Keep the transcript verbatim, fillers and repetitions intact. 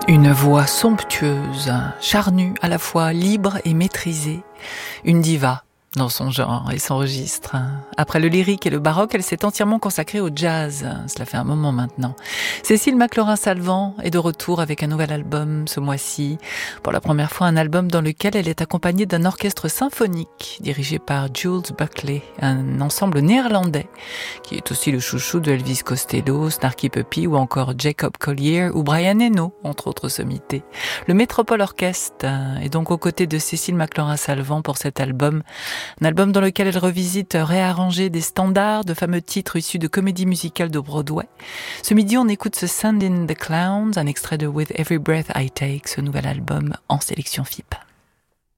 Une voix somptueuse, charnue, à la fois libre et maîtrisée. Une diva dans son genre et son registre. Après le lyrique et le baroque, elle s'est entièrement consacrée au jazz. Cela fait un moment maintenant. Cécile McLaurin-Salvant est de retour avec un nouvel album ce mois-ci. Pour la première fois, un album dans lequel elle est accompagnée d'un orchestre symphonique dirigé par Jules Buckley, un ensemble néerlandais qui est aussi le chouchou de Elvis Costello, Snarky Puppy ou encore Jacob Collier ou Brian Eno, entre autres sommités. Le Metropole Orchestre est donc aux côtés de Cécile McLaurin-Salvant pour cet album. Un album dans lequel elle revisite, réarranger des standards, de fameux titres issus de comédies musicales de Broadway. Ce midi, on écoute ce Send in the Clowns, un extrait de With Every Breath I Take, ce nouvel album en sélection F I P.